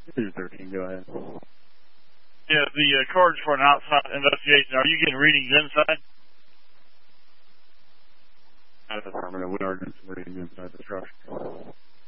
213, go ahead. Yeah, the cards for an outside investigation. Are you getting readings inside? Affirmative. We are getting some readings inside the structure.